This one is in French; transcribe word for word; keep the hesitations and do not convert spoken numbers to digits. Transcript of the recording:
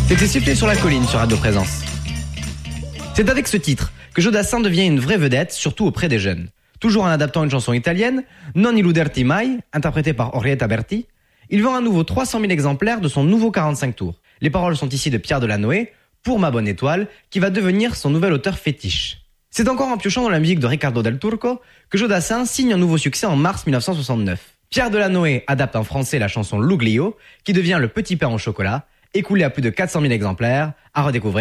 C'était Siffler sur la colline sur Radio Présence. C'est avec ce titre que Jodassin devient une vraie vedette, surtout auprès des jeunes. Toujours en adaptant une chanson italienne, Non illuderti mai, interprétée par Orietta Berti, il vend à nouveau trois cent mille exemplaires de son nouveau quarante-cinq tours. Les paroles sont ici de Pierre Delanoë, pour Ma bonne étoile, qui va devenir son nouvel auteur fétiche. C'est encore en piochant dans la musique de Ricardo del Turco que Jodassin signe un nouveau succès en mars mille neuf cent soixante-neuf. Pierre Delanoë adapte en français la chanson L'Ouglio, qui devient Le Petit Pain au chocolat, écoulé à plus de quatre cent mille exemplaires, à redécouvrir